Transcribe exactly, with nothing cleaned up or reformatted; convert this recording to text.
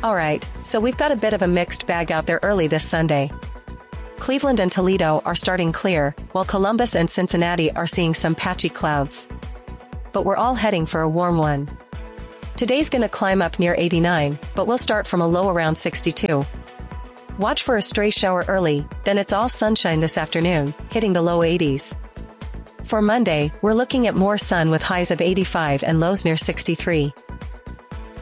Alright, so we've got a bit of a mixed bag out there early this Sunday. Cleveland and Toledo are starting clear, while Columbus and Cincinnati are seeing some patchy clouds. But we're all heading for a warm one. Today's gonna climb up near eighty-nine, but we'll start from a low around sixty-two. Watch for a stray shower early, then it's all sunshine this afternoon, hitting the low eighties. For Monday, we're looking at more sun with highs of eighty-five and lows near sixty-three.